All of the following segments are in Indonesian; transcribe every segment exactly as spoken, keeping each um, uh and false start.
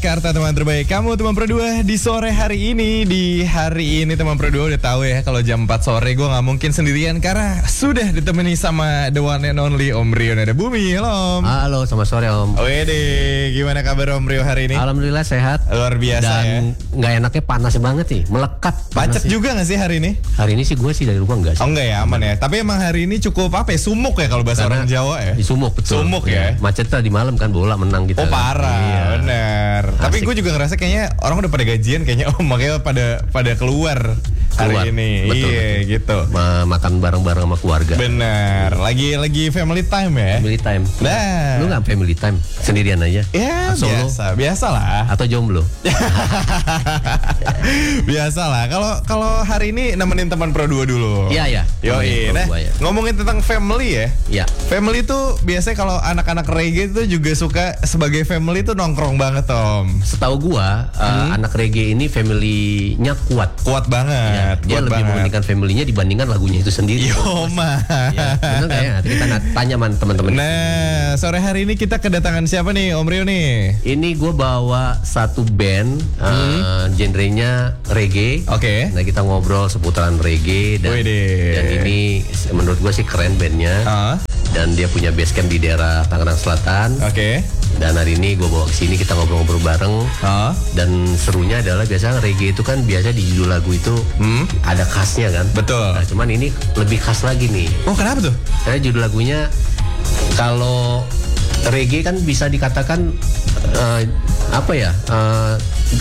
Jakarta teman terbaik, kamu teman Pro dua di sore hari ini. Di hari ini teman Pro dua udah tahu ya, kalau jam empat sore gue gak mungkin sendirian karena sudah ditemani sama the one and only Om Rio Nada Bumi. Halo Om. Halo, selamat sore Om. Wede, gimana kabar Om Rio hari ini? Alhamdulillah sehat. Luar biasa. Dan ya. nggak enaknya panas banget nih, melekat. Macet juga gak sih hari ini? Hari ini sih gue sih dari rumah enggak sih. Oh enggak ya, aman ya. Tapi emang hari ini cukup apa ya, sumuk ya kalau bahasa Karena orang Jawa ya. Di sumuk, betul. Sumuk ya. Macet tadi malam kan, bola menang kita. Oh parah, Iya. bener. Asik. Tapi gue juga ngerasa kayaknya orang udah pada gajian kayaknya, oh makanya pada pada keluar hari Keluar. ini. Betul, iya betul. gitu. Ma- makan bareng-bareng sama keluarga. Bener. Lagi lagi family time ya. Family time. Nah. Lu nggak family time? Sendirian aja? Ya Solo? biasa, biasa lah. Atau jomblo? Biasa lah. Kalau kalau hari ini nemenin teman Pro dua dulu. Iya, iya. Yoi. Nemenin Pro Nah, dua, ya. ngomongin tentang family ya. Iya. Family tuh biasanya kalau anak-anak reggae itu juga suka sebagai family tuh nongkrong banget, Tom. Setahu gua, uh, anak reggae ini family-nya kuat. Kuat Ya, banget. dia kuat lebih banget. mementingkan family-nya dibandingkan lagunya itu sendiri. Yo, mah. Ya, benar nggak ya? Nanti kita na- tanya man teman-teman. Nah, sore hari ini kita kedatangan siapa nih, Om Rio nih? Ini gue bawa satu band, uh, genrenya reggae. Oke. Nah, kita ngobrol seputaran reggae dan, Widih. dan ini menurut gue sih keren bandnya. Ah, Dan dia punya base camp di daerah Tangerang Selatan. Oke. Dan hari ini gue bawa ke sini, kita ngobrol-ngobrol bareng. Ah, Dan serunya adalah biasanya reggae itu kan biasa di judul lagu itu Hmm. ada khasnya kan. betul. Nah, cuman ini lebih khas lagi nih. Oh, kenapa tuh? Karena judul lagunya, kalau reggae kan bisa dikatakan eh, apa ya, eh,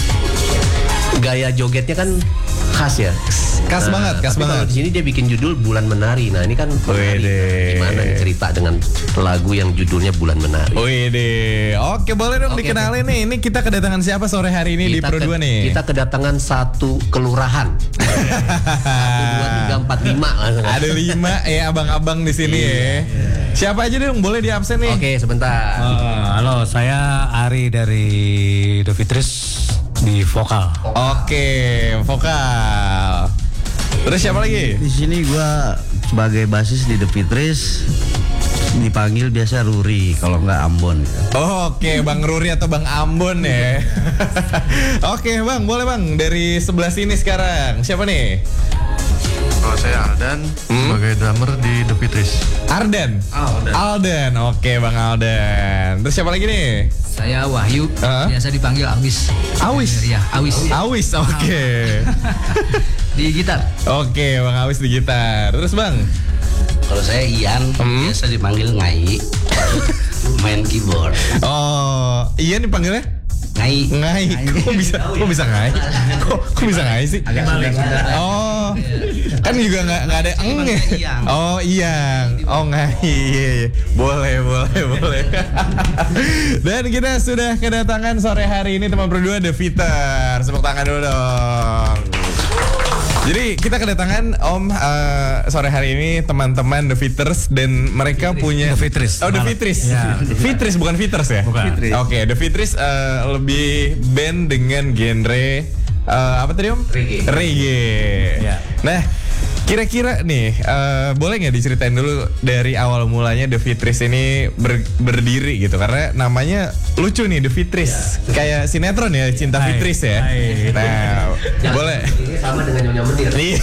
gaya jogetnya kan khas ya. Khas banget, khas tapi kalau banget. di sini dia bikin judul Bulan Menari. Nah ini kan menari. Wede. Gimana nih cerita dengan lagu yang judulnya Bulan Menari? Wih, oke boleh dong Oke, dikenalin nih. Ini kita kedatangan siapa sore hari ini di Pro ke- dua nih? Kita kedatangan satu kelurahan. Satu, dua, tiga, empat, lima. Ada lima ya abang-abang di sini ya. Siapa aja dong, boleh di absen nih. Oke, sebentar. Uh, halo, saya Ari dari The Fitris di vokal. Oke, vokal. Terus siapa lagi? Di sini gua sebagai basis di The Fitris, dipanggil biasa Ruri kalau nggak Ambon. Oke, Bang Ruri atau Bang Ambon ya. Oke, Bang, boleh Bang dari sebelah sini sekarang. Siapa nih? Kalau saya Aldan sebagai drummer di The Fitris. Ardan. Aldan. Aldan. Oke, Bang Aldan. Terus siapa lagi nih? Saya Wahyu, Hah? biasa dipanggil Awis. Awis? Iya, Awis. Awis, oke. Di gitar. Oke, Bang Awis di gitar. Terus Bang? Kalau saya Ian, Hmm? biasa dipanggil Ngai, main keyboard. Oh, iya nih panggilnya? Ngai. Ngai. Kok bisa? Kok bisa ngai? Kok, kok bisa ngai sih? Oh, kan juga nggak nggak ada eng ya? Iyang. Oh iyang. Oh ngai. Iya, iya. Boleh, boleh, boleh. Dan kita sudah kedatangan sore hari ini teman berdua The Fitter. Tepuk tangan dulu dong. Jadi kita kedatangan Om eh, sore hari ini teman-teman The Fitters dan mereka punya The Fitris. Oh The Malah. Fitris. Ya. Fitris bukan Fitters ya? Bukan. Fitris. Oke, The Fitris eh, lebih band dengan genre eh, apa tadi Om? Reggae. Reggae. Ya. Nah, kira-kira nih eh, boleh nggak diceritain dulu dari awal mulanya The Fitris ini ber- berdiri gitu, karena namanya lucu nih The Fitris, kayak sinetron ya Cinta Hai. Fitris ya. Hai. Nah, boleh. Ini sama dengan Nyonya Menir. Iya.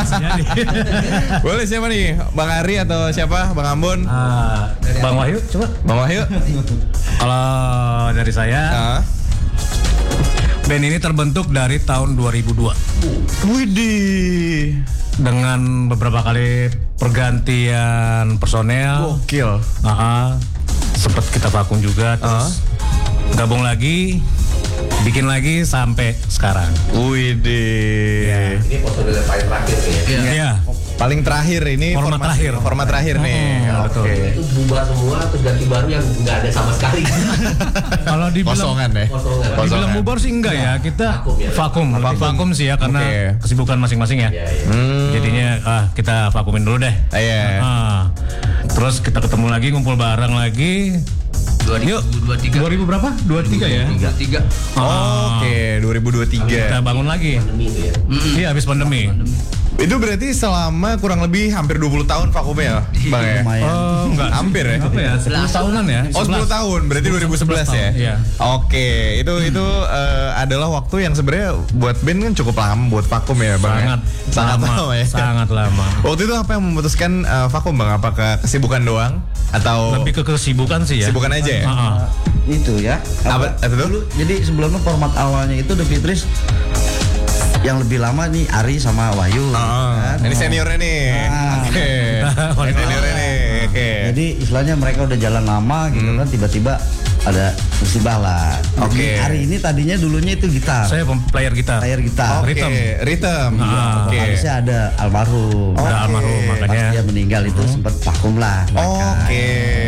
Boleh siapa nih? Bang Ari atau siapa? Bang Ambon? Uh, Bang Wahyu, coba. Bang Wahyu? Kalau dari saya, Ah. band ini terbentuk dari tahun dua ribu dua Widih. dengan beberapa kali pergantian personel. Gokil. Nah, sempat kita vakum juga, terus gabung lagi, bikin lagi sampai sekarang. Widih. Ini personil yang paling terakhir nih ya. Iya. Paling terakhir ini Format terakhir. Format terakhir nih. Hmm, Oke. betul. Itu bubar semua terus ganti baru yang nggak ada sama sekali. Kalau dibilang Kosongan ya. Kosongan. Kosongan. dibilang bubar sih enggak ya, kita Vakum ya. vakum, vakum, vakum sih ya karena Oke. kesibukan masing-masing ya. Iya, iya. Hmm. Jadinya ah kita vakumin dulu deh. Ah, iya. Ah. Terus kita ketemu lagi, ngumpul bareng lagi. dua ribu dua puluh tiga. dua ribu berapa? dua puluh tiga ya? dua puluh tiga. Oke, dua ribu dua puluh tiga. Kita bangun lagi. Pandemi itu ya. Iya, habis pandemi. Itu berarti selama kurang lebih hampir dua puluh tahun vakumnya ya, Bang ya? Lumayan. Oh, enggak. Hampir ya? Apa ya? sepuluh tahunan ya? Oh sepuluh tahun, berarti dua ribu sebelas ya? Iya. Oke, itu itu eh, adalah waktu yang sebenarnya buat band kan cukup lama buat vakum ya Bang ya? Sangat Sangat lama, lama ya? sangat lama. Waktu itu apa yang memutuskan eh, vakum Bang? Apakah kesibukan doang? Atau Lebih ke kesibukan sih ya. kesibukan aja ya? Heeh. Itu ya. Apa- apa tuh? Dulu, jadi sebelumnya format awalnya itu The Fitris yang lebih lama nih Ari sama Wahyu. Oh, kan? ini seniornya nih. Ah. Oke. Ini seniornya nih. Oke. Jadi istilahnya mereka udah jalan lama gitu kan, tiba-tiba ada musibah lah. Jadi Oke. Ari ini tadinya dulunya itu gitar, Saya pem- player gitar. player gitar. Oke, Rhythm. rhythm. Ah. Oke. Vokalisnya ada almarhum. Udah Oke. almarhum Pas makanya. dia meninggal itu sempat vakum lah. mereka. Oke.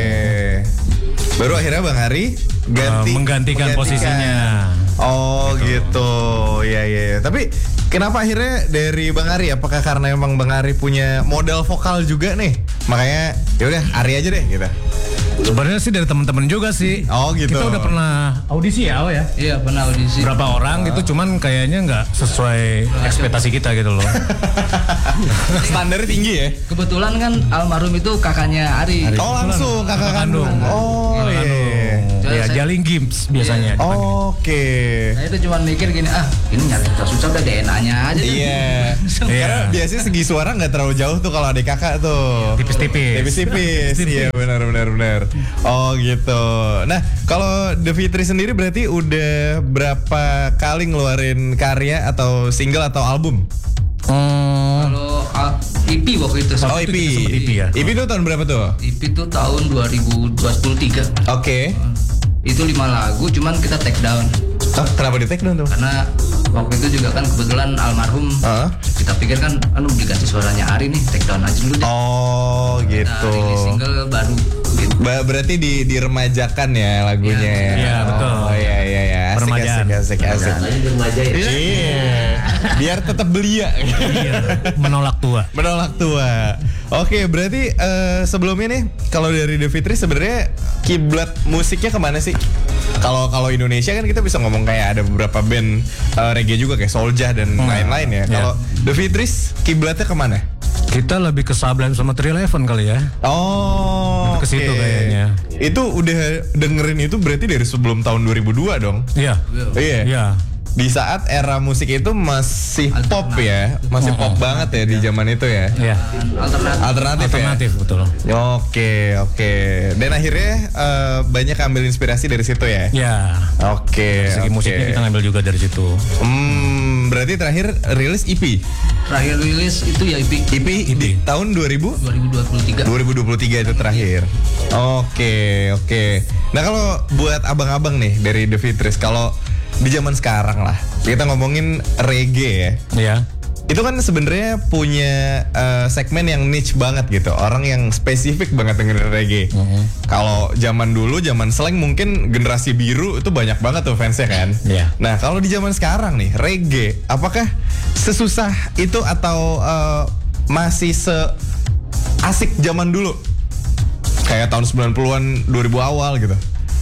Baru akhirnya Bang Hari ganti Eh, menggantikan posisinya. Oh gitu. Ya ya ya. Tapi kenapa akhirnya dari Bang Ari? Apakah karena emang Bang Ari punya modal vokal juga nih? Makanya ya udah Ari aja deh gitu. Sebenarnya sih dari teman-teman juga sih. Oh, gitu. Kita udah pernah audisi ya, oh ya. Iya pernah audisi. Berapa orang gitu, cuman kayaknya nggak sesuai ekspektasi kita gitu loh. Standarnya tinggi ya. Kebetulan kan almarhum itu kakaknya Ari. Oh langsung kakak Kakak kandung. kandung. Oh Kakak iya. kandung. Saya- Ya, saya- Jaling Gims biasanya. dipanggil. Oke. Saya itu cuma mikir gini, ah ini nyari susah udah D N A-nya aja. deh. Iya. Karena Iya. biasanya segi suara nggak terlalu jauh tuh kalau adik kakak tuh. Tipis-tipis. Tipis-tipis. Iya benar benar benar. Oh gitu. Nah kalau The Fitri sendiri berarti udah berapa kali ngeluarin karya atau single atau album? Hmm, Kalau ah, E P waktu itu. Oh E P. itu sempet E P ya? E P itu tahun berapa tuh? E P itu tahun dua ribu dua puluh tiga. Oke. Itu lima lagu, cuman kita take down Oh, kenapa di take down tuh? karena waktu itu juga kan kebetulan almarhum. Hah? Kita pikir kan, anu diganti suaranya Ari nih, take down aja dulu deh. Oh Kita gitu. rilis single baru. Gitu. Ba- berarti di diremajakan ya lagunya. Iya, iya, betul. Oh iya iya iya. Asik, Peremajaan. asik asik asik. Tadi di remaja ya. Iya. Biar tetap belia. iya, menolak tua. Menolak tua. Oke, berarti eh, sebelumnya nih kalau dari The Fitri sebenarnya kiblat musiknya kemana sih? Kalau kalau Indonesia kan kita bisa ngomong kayak ada beberapa band eh, reggae juga kayak Soulja dan lain-lain ya. Iya. Kalau The Fitris kiblatnya kemana? Kita lebih ke Sublime sama Three Eleven kali ya. Oh, Ke situ oke. kayaknya. Itu udah dengerin itu berarti dari sebelum tahun dua ribu dua dong? Iya. Iya. Iya. Di saat era musik itu masih pop ya, masih pop banget ya di zaman itu ya. Iya. Alternatif. Alternatif, Alternatif betul. ya. Oke, oke. Dan akhirnya eh, banyak ambil inspirasi dari situ ya. Ya. Oke. Segi oke. musiknya kita ngambil juga dari situ. Hmm, berarti terakhir rilis E P. Terakhir rilis itu ya E P E P di tahun dua ribu? dua ribu dua puluh tiga. dua ribu dua puluh tiga itu terakhir. Oke, oke. Nah kalau buat abang-abang nih dari The Fitris, kalau di zaman sekarang lah, kita ngomongin reggae ya. Iya. Itu kan sebenarnya punya eh, segmen yang niche banget gitu, orang yang spesifik banget dengerin reggae. Kalau zaman dulu, zaman slang mungkin generasi biru itu banyak banget tuh fansnya kan. Iya. Nah kalau di zaman sekarang nih reggae, apakah sesusah itu atau eh, masih se asik zaman dulu? Kayak tahun sembilan puluhan, dua ribu awal gitu.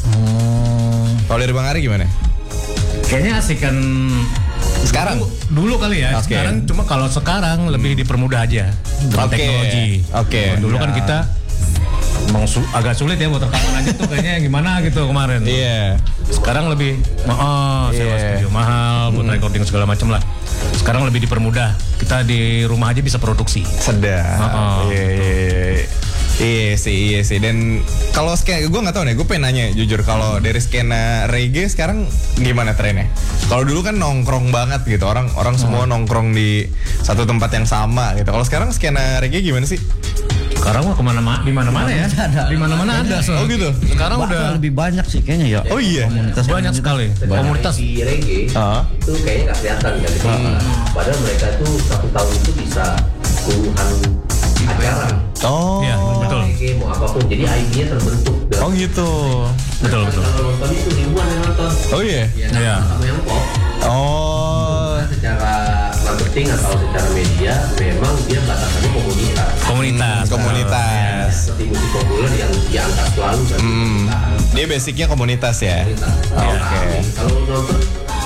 Kalau dari Bang Ari gimana? Kayaknya asik kan Sekarang? dulu kali ya. Oke. Sekarang cuma kalau sekarang lebih dipermudah aja dengan Oke. teknologi. Oke. Kalau dulu kan kita emang su- agak sulit ya buat rekaman aja tuh kayaknya gimana gitu kemarin. Iya. Sekarang lebih oh, sewa Iya. studio mahal buat recording segala macam lah. Sekarang lebih dipermudah. Kita di rumah aja bisa produksi. Sedap. Oh, Iya, iya, iya. Iya sih, iya sih. Dan kalau skena, gue nggak tahu nih. Gue pengen nanya jujur, kalau dari skena reggae sekarang gimana trennya? Kalau dulu kan nongkrong banget gitu, orang orang semua nongkrong di satu tempat yang sama gitu. Kalau sekarang skena reggae gimana sih? Sekarang mah kemana-mana, di mana-mana ya. Di mana-mana ada. so. Oh gitu. Sekarang Bahkan udah lebih banyak sih kayaknya ya. Oh iya. Komunitas banyak sekali komunitas. Di reggae Ah. itu kayaknya nggak kelihatan kan. Padahal mereka tuh satu tahun itu bisa puluhan acara. Oh. Iya, betul. Reggae mau apapun. Jadi I D-nya terbentuk. Oh gitu. Betul, betul. Kalau nonton itu ribuan yang nonton. Oh iya. Ya, nah, Iya. sama yang pop. Oh. Nah, secara marketing atau secara media memang dia batasannya komunitas. Komunitas. Hmm, komunitas. Seperti musik populer yang diangkat selalu kan. Hmm. Dia basicnya komunitas ya. Komunitas. Oke. Nah, kalau nonton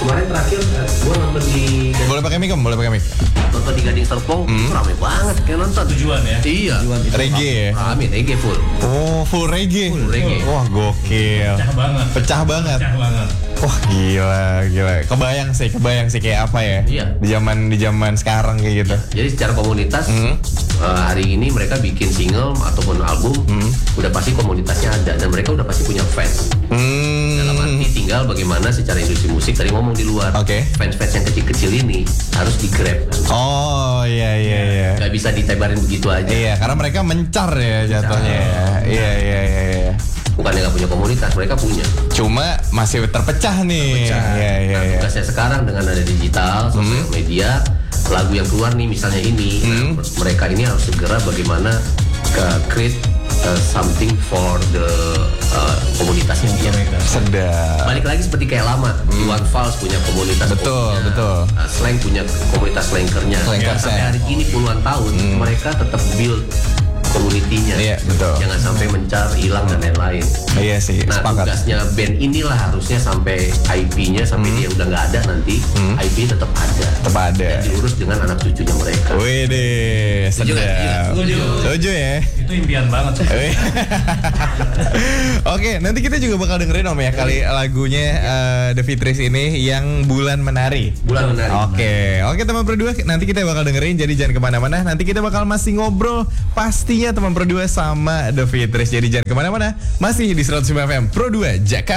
kemarin terakhir gue nonton di Boleh pakai mic, Om? Boleh pakai mic. nonton di Gading Serpong, itu rame banget kayak nonton. Tujuan ya. Iya. Reggae ya? Rame, reggae full. Oh, full reggae. Full reggae. Wah, gokil. Pecah banget. Pecah banget. Pecah banget. Wah, gila, gila. Kebayang sih, kebayang sih kayak apa ya? Iya. Di zaman di zaman sekarang kayak gitu. Jadi secara komunitas Hmm. eh, hari ini mereka bikin single ataupun album, udah pasti komunitasnya ada dan mereka udah pasti punya fans. Dalam Hmm. arti tinggal bagaimana secara industri musik tadi ngomong di luar. Oke. Fans-fans yang kecil-kecil ini harus di grab. Oh, iya iya iya. Gak bisa ditebarin begitu aja. Iya, karena mereka mencar ya jatuhnya ya. Iya iya iya iya. Bukannya nggak punya komunitas, mereka punya. Cuma masih terpecah nih. Iya iya Nah, iya. tugasnya sekarang dengan ada digital, sosial media, lagu yang keluar nih misalnya ini, nah, mereka ini harus segera bagaimana ke create uh, something for the uh, komunitasnya dia. Sedap. Balik lagi seperti kayak lama, Iwan Fals punya komunitas, Betul, kopinya, betul. uh, Slang punya komunitas slankernya. Slankers, Sampai ya. hari ini puluhan tahun mereka tetap build komunitinya. Iya, betul. Jangan sampai mencar, hilang dan lain-lain. Iya sih, Nah, sepakat. tugasnya band inilah harusnya sampai I P-nya sampai dia udah nggak ada nanti, I P tetap ada. Tetap ada. Dan diurus dengan anak cucunya mereka. Wih deh, Setuju nggak? sedap. Setuju. Setuju ya. Itu impian banget. Wih. Oke, nanti kita juga bakal dengerin Om ya kali lagunya eh, The Fitris ini yang Bulan Menari. Bulan Menari. Oke, oke teman berdua, nanti kita bakal dengerin, jadi jangan kemana-mana. Nanti kita bakal masih ngobrol pastinya teman berdua sama The Fitris. Jadi jangan kemana-mana, masih di seratus lima F M Pro dua Jakarta.